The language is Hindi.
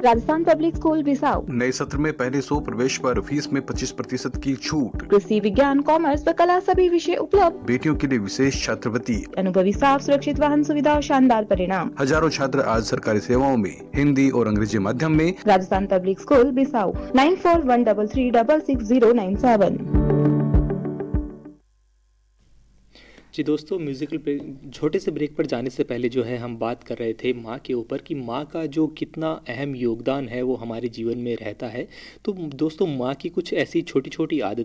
Rajasthan public school Bissau. नए सत्र में पहले 100 प्रवेश पर फीस में 25% की छूट। कृषि विज्ञान, कॉमर्स व कला सभी विषय उपलब्ध। बेटियों के लिए विशेष छात्रवृत्ति। अनुभवी स्टाफ, सुरक्षित वाहन सुविधा और शानदार परिणाम। हजारों छात्र आज सरकारी सेवाओं में हिंदी और अंग्रेजी माध्यम में। Rajasthan public school Bissau 9413366097। जी दोस्तों, म्यूज़िकल छोटे से ब्रेक पर जाने से पहले जो है हम बात कर रहे थे माँ के ऊपर कि माँ का जो कितना अहम योगदान है वो हमारे जीवन में रहता है। तो दोस्तों, माँ की कुछ ऐसी छोटी छोटी आदतें